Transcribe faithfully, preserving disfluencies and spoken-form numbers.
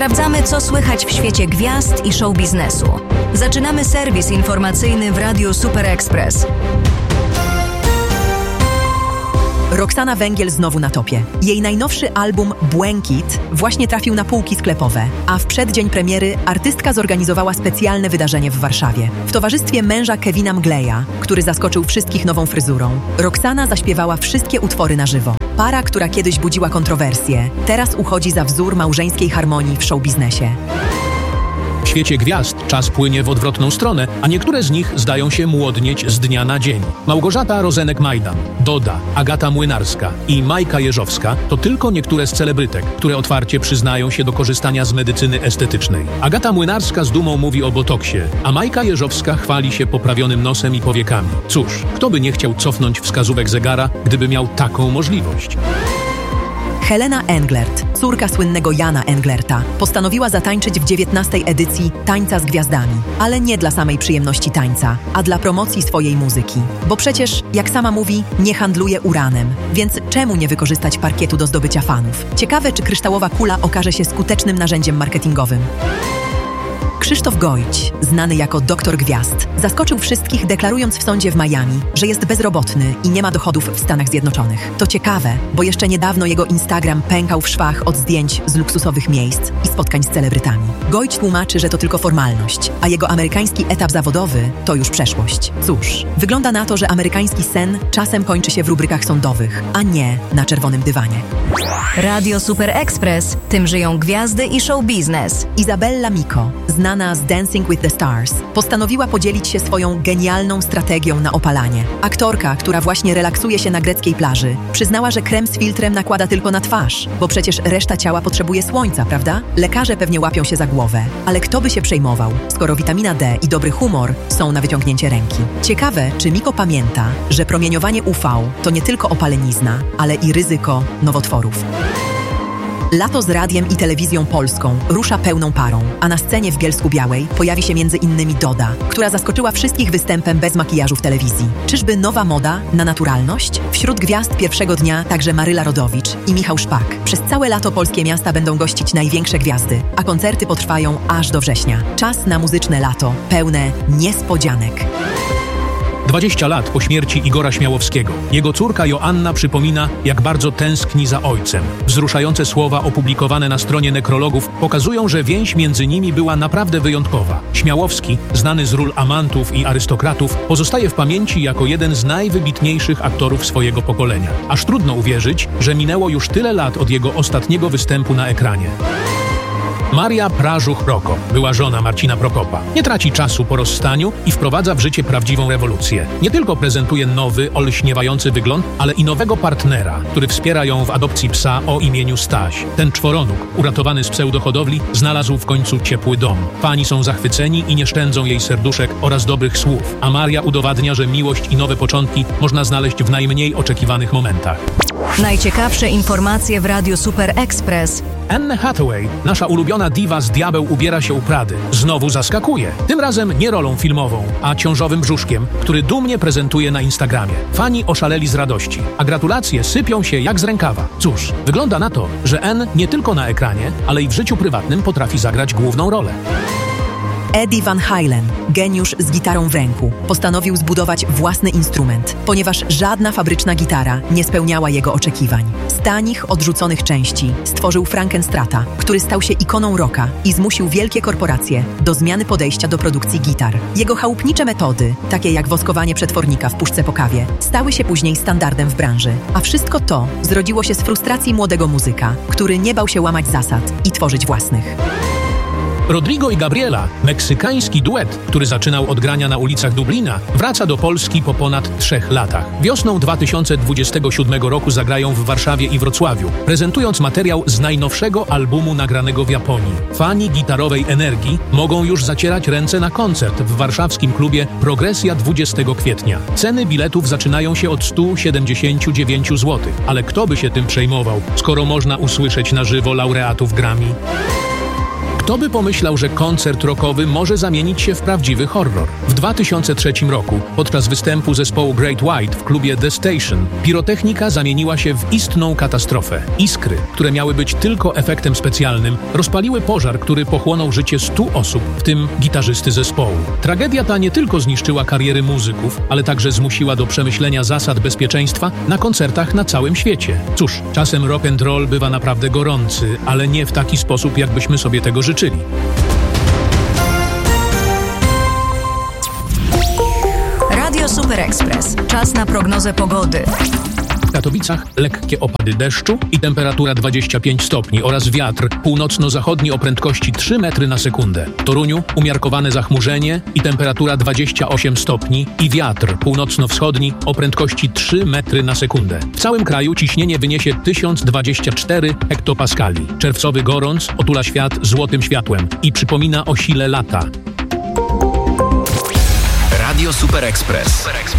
Sprawdzamy, co słychać w świecie gwiazd i show biznesu. Zaczynamy serwis informacyjny w Radiu Super Express. Roxana Węgiel znowu na topie. Jej najnowszy album Błękit właśnie trafił na półki sklepowe, a w przeddzień premiery artystka zorganizowała specjalne wydarzenie w Warszawie. W towarzystwie męża Kevina Mgleja, który zaskoczył wszystkich nową fryzurą, Roxana zaśpiewała wszystkie utwory na żywo. Para, która kiedyś budziła kontrowersje, teraz uchodzi za wzór małżeńskiej harmonii w showbiznesie. W świecie gwiazd czas płynie w odwrotną stronę, a niektóre z nich zdają się młodnieć z dnia na dzień. Małgorzata Rozenek-Majdan, Doda, Agata Młynarska i Majka Jeżowska to tylko niektóre z celebrytek, które otwarcie przyznają się do korzystania z medycyny estetycznej. Agata Młynarska z dumą mówi o botoksie, a Majka Jeżowska chwali się poprawionym nosem i powiekami. Cóż, kto by nie chciał cofnąć wskazówek zegara, gdyby miał taką możliwość? Helena Englert, córka słynnego Jana Englerta, postanowiła zatańczyć w dziewiętnastej edycji Tańca z Gwiazdami. Ale nie dla samej przyjemności tańca, a dla promocji swojej muzyki. Bo przecież, jak sama mówi, nie handluje uranem. Więc czemu nie wykorzystać parkietu do zdobycia fanów? Ciekawe, czy kryształowa kula okaże się skutecznym narzędziem marketingowym. Krzysztof Gojć, znany jako doktor Gwiazd, zaskoczył wszystkich, deklarując w sądzie w Miami, że jest bezrobotny i nie ma dochodów w Stanach Zjednoczonych. To ciekawe, bo jeszcze niedawno jego Instagram pękał w szwach od zdjęć z luksusowych miejsc i spotkań z celebrytami. Gojć tłumaczy, że to tylko formalność, a jego amerykański etap zawodowy to już przeszłość. Cóż, wygląda na to, że amerykański sen czasem kończy się w rubrykach sądowych, a nie na czerwonym dywanie. Radio Super Express, tym żyją gwiazdy i show biznes. Izabella Miko, znana z Dancing with the Stars, postanowiła podzielić się swoją genialną strategią na opalanie. Aktorka, która właśnie relaksuje się na greckiej plaży, przyznała, że krem z filtrem nakłada tylko na twarz, bo przecież reszta ciała potrzebuje słońca, prawda? Lekarze pewnie łapią się za głowę, ale kto by się przejmował, skoro witamina D i dobry humor są na wyciągnięcie ręki. Ciekawe, czy Miko pamięta, że promieniowanie U V to nie tylko opalenizna, ale i ryzyko nowotworów. Lato z radiem i telewizją polską rusza pełną parą, a na scenie w Bielsku-Białej pojawi się między innymi Doda, która zaskoczyła wszystkich występem bez makijażu w telewizji. Czyżby nowa moda na naturalność? Wśród gwiazd pierwszego dnia także Maryla Rodowicz i Michał Szpak. Przez całe lato polskie miasta będą gościć największe gwiazdy, a koncerty potrwają aż do września. Czas na muzyczne lato, pełne niespodzianek. dwadzieścia lat po śmierci Igora Śmiałowskiego. Jego córka Joanna przypomina, jak bardzo tęskni za ojcem. Wzruszające słowa opublikowane na stronie nekrologów pokazują, że więź między nimi była naprawdę wyjątkowa. Śmiałowski, znany z ról amantów i arystokratów, pozostaje w pamięci jako jeden z najwybitniejszych aktorów swojego pokolenia. Aż trudno uwierzyć, że minęło już tyle lat od jego ostatniego występu na ekranie. Maria Prażuch-Prokop była żona Marcina Prokopa. Nie traci czasu po rozstaniu i wprowadza w życie prawdziwą rewolucję. Nie tylko prezentuje nowy, olśniewający wygląd, ale i nowego partnera, który wspiera ją w adopcji psa o imieniu Staś. Ten czworonóg, uratowany z pseudohodowli, znalazł w końcu ciepły dom. Fani są zachwyceni i nie szczędzą jej serduszek oraz dobrych słów, a Maria udowadnia, że miłość i nowe początki można znaleźć w najmniej oczekiwanych momentach. Najciekawsze informacje w Radiu Super Express. Anne Hathaway, nasza ulubiona diwa z Diabeł ubiera się u Prady, znowu zaskakuje. Tym razem nie rolą filmową, a ciążowym brzuszkiem, który dumnie prezentuje na Instagramie. Fani oszaleli z radości, a gratulacje sypią się jak z rękawa. Cóż, wygląda na to, że Anne nie tylko na ekranie, ale i w życiu prywatnym potrafi zagrać główną rolę. Eddie Van Halen, geniusz z gitarą w ręku, postanowił zbudować własny instrument, ponieważ żadna fabryczna gitara nie spełniała jego oczekiwań. Z tanich, odrzuconych części stworzył Frankenstrata, który stał się ikoną rocka i zmusił wielkie korporacje do zmiany podejścia do produkcji gitar. Jego chałupnicze metody, takie jak woskowanie przetwornika w puszce po kawie, stały się później standardem w branży. A wszystko to zrodziło się z frustracji młodego muzyka, który nie bał się łamać zasad i tworzyć własnych. Rodrigo i Gabriela, meksykański duet, który zaczynał od grania na ulicach Dublina, wraca do Polski po ponad trzech latach. Wiosną dwa tysiące dwudziestego siódmego roku zagrają w Warszawie i Wrocławiu, prezentując materiał z najnowszego albumu nagranego w Japonii. Fani gitarowej energii mogą już zacierać ręce na koncert w warszawskim klubie Progresja dwudziestego kwietnia. Ceny biletów zaczynają się od stu siedemdziesięciu dziewięciu złotych, ale kto by się tym przejmował, skoro można usłyszeć na żywo laureatów Grammy? Kto by pomyślał, że koncert rockowy może zamienić się w prawdziwy horror? W dwa tysiące trzecim roku, podczas występu zespołu Great White w klubie The Station, pirotechnika zamieniła się w istną katastrofę. Iskry, które miały być tylko efektem specjalnym, rozpaliły pożar, który pochłonął życie stu osób, w tym gitarzysty zespołu. Tragedia ta nie tylko zniszczyła kariery muzyków, ale także zmusiła do przemyślenia zasad bezpieczeństwa na koncertach na całym świecie. Cóż, czasem rock and roll bywa naprawdę gorący, ale nie w taki sposób, jakbyśmy sobie tego życzyli. Radio Super Express. Czas na prognozę pogody. W Katowicach lekkie opady deszczu i temperatura dwadzieścia pięć stopni oraz wiatr północno-zachodni o prędkości trzy metry na sekundę. W Toruniu umiarkowane zachmurzenie i temperatura dwadzieścia osiem stopni i wiatr północno-wschodni o prędkości trzy metry na sekundę. W całym kraju ciśnienie wyniesie tysiąc dwadzieścia cztery hektopaskali. Czerwcowy gorąc otula świat złotym światłem i przypomina o sile lata. Radio Super Express.